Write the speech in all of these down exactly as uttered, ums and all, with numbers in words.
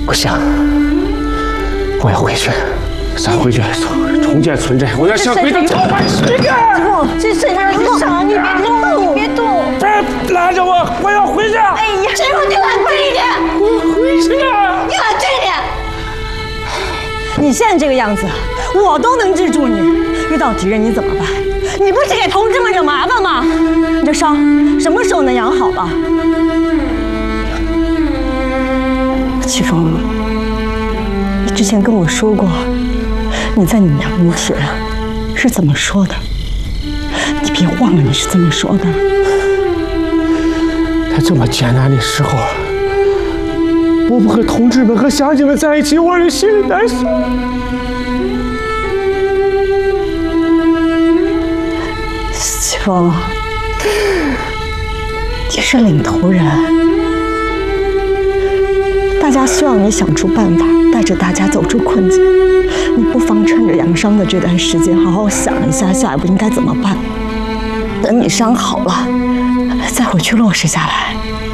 不行，我要回去，咱回去重建村镇，我要向鬼子讨回许愿。 不，这身上是伤，你别动，你别动， 别拉着我，我要回去。 哎呀，师傅，你冷静一点， 我回去。 你冷静一点。你现在这个样子，我都能治住你。遇到敌人你怎么办？你不是给同志们惹麻烦吗？你这伤什么时候能养好了？启峰，你之前跟我说过，你在你娘屋时是怎么说的？你别忘了你是这么说的。 在这么艰难的时候，我不和同志们和乡亲们在一起，我的心里难受。 启峰，你是领头人，大家希望你想出办法，带着大家走出困境。你不妨趁着养伤的这段时间，好好想一下下一步应该怎么办。等你伤好了，再回去落实下来。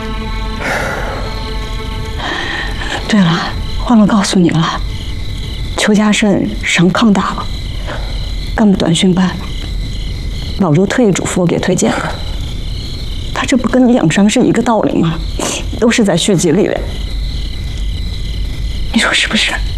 对了，忘了告诉你了，邱家胜伤抗大了，干部短训班，老周特意嘱咐我给推荐了。他这不跟你养伤是一个道理吗？都是在蓄积力量。你说是不是？